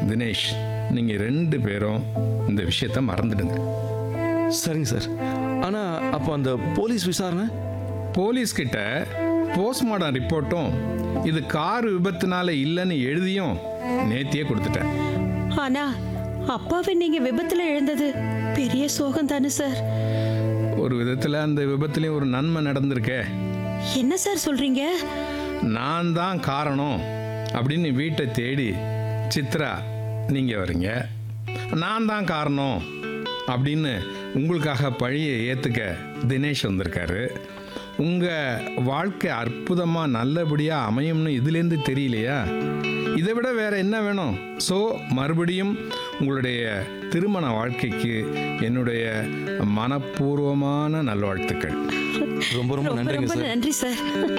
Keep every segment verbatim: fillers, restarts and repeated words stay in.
தினேஷ், நீங்கள் ரெண்டு பேரும் இந்த விஷயத்தை மறந்துடுங்க. சரிங்க சார். ஆனால் அப்போ அந்த போலீஸ் விசாரணை? போலீஸ்கிட்ட போஸ்ட்மார்ட்டம் ரிப்போர்ட்டும் இது கார் விபத்துனால இல்லைன்னு எழுதியும் நேத்தியே கொடுத்துட்டேன். ஆனா அப்பாவை நீங்க விபத்துல இழந்தது பெரிய சோகம் தானே சார்? ஒரு விதத்தில் அந்த விபத்துலேயும் ஒரு நன்மை நடந்திருக்கே. என்ன சார் சொல்றீங்க? நான் தான் காரணம் அப்படின்னு வீட்டை தேடி சித்ரா நீங்கள் வரீங்க. நான் தான் காரணம் அப்படின்னு உங்களுக்காக பழியை ஏற்றுக்க தினேஷ் வந்திருக்காரு. உங்கள் வாழ்க்கை அற்புதமாக நல்லபடியாக அமையும்னு இதுலேருந்து தெரியலையா? இதை விட வேற என்ன வேணும்? ஸோ மறுபடியும் உங்களுடைய திருமண வாழ்க்கைக்கு என்னுடைய மனப்பூர்வமான நல்வாழ்த்துக்கள். ரொம்ப ரொம்ப நன்றிங்க ரொம்ப சார். நன்றி சார்.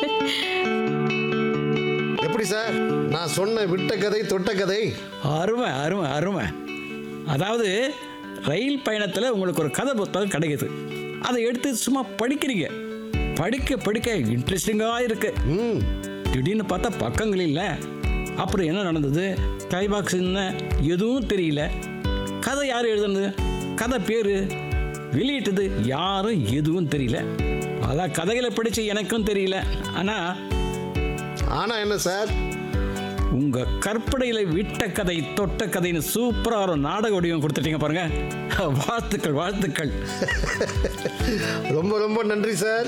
எப்படி சார் நான் சொன்ன விட்ட கதை தொட்ட கதை? அருமை அருமை அருமை. அதாவது ரயில் பயணத்தில் உங்களுக்கு ஒரு கதை புத்தகம் கிடைக்குது, அதை எடுத்து சும்மா படிக்கிறீங்க. படிக்க படிக்க இன்ட்ரெஸ்டிங்காக இருக்கு. ம் திடீர்னு பார்த்தா பக்கங்கள் இல்லை. அப்புறம் என்ன நடந்தது, டைபாக்ஸ் என்ன, எதுவும் தெரியல. கதை யார் எழுதுனது, கதை பேர், வெளியிட்டது யாரும், எதுவும் தெரியல. அதான் கதைகளை படித்து எனக்கும் தெரியல. ஆனால் ஆனால் என்ன சார், உங்கள் கற்பனையில் விட்ட கதை தொட்ட கதைன்னு சூப்பராக ஒரு நாடக வடிவம் கொடுத்துட்டீங்க பாருங்க. வாழ்த்துக்கள் வாழ்த்துக்கள். ரொம்ப ரொம்ப நன்றி சார்.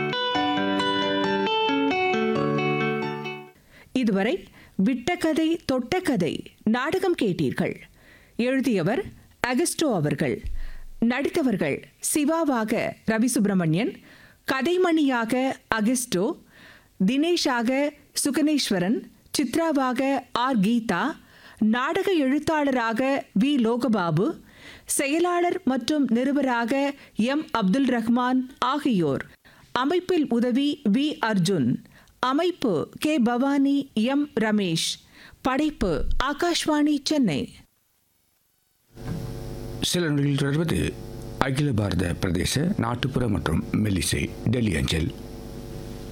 இதுவரை விட்ட கதை தொட்ட கதை நாடகம் கேட்டீர்கள். எழுதியவர் அகஸ்டோ அவர்கள். நடித்தவர்கள் சிவாவாக ரவி சுப்பிரமணியன், கதைமணியாக அகஸ்டோ, தினேஷாக சுகனேஸ்வரன், சித்ராவாக ஆர் கீதா, நாடக எழுத்தாளராக வி லோகபாபு, செயலாளர் மற்றும் நிருபராக எம் அப்துல் ரஹ்மான் ஆகியோர். அமைப்பில் உதவி வி அர்ஜுன். அமைப்பு கே பவானி, எம் ரமேஷ். படைப்பு ஆகாஷ்வாணி சென்னை. சில நொடிகள் தொடர்வது அகில பாரத பிரதேச நாட்டுப்புற மற்றும் மெல்லிசை டெல்லி அஞ்சல்.